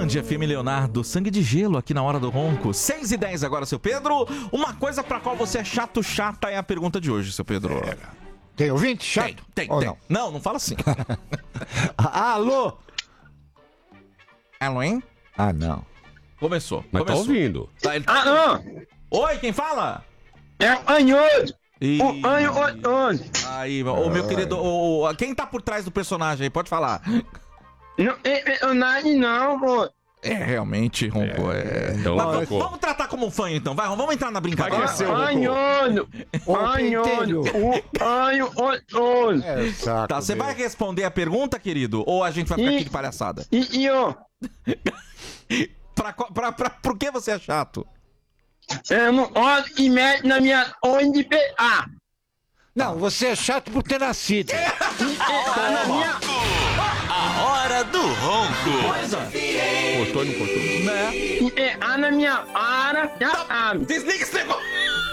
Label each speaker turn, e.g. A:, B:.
A: Band FM Leonardo, sangue de gelo aqui na hora do ronco. 6h10 agora, seu Pedro. Uma coisa pra qual você é chato, chata é a pergunta de hoje, seu Pedro.
B: Tem ouvinte chato?
A: Tem.
B: Ou
A: Não? Não fala assim.
B: Alô?
A: Alô, hein?
B: Ah, não.
A: Começou.
C: Mas tá ouvindo.
A: Tá. Oi, quem fala?
D: É o Anhoso.
A: E...
D: O Anhoso.
A: Aí, ô meu querido, quem tá por trás do personagem aí? Pode falar.
D: Não é personagem não, pô.
A: É, realmente, Ronco,
C: Então,
A: Mas vamos tratar como um fã, então. Vamos entrar na brincadeira.
C: Vai que é seu, Ronco.
D: Anhoso.
B: pentelho.
D: O Anhoso.
B: É saco.
A: Tá, você vai responder a pergunta, querido? Ou a gente vai ficar aqui de palhaçada?
D: E ó,
A: Por que você é chato?
D: eu não olho e mete na minha onde PA.
B: Não, você é chato por ter nascido.
D: Na minha...
E: A hora do ronco.
C: Cortou e não cortou?
A: Né?
D: na minha área, já sabe.
A: Desliga esse negócio!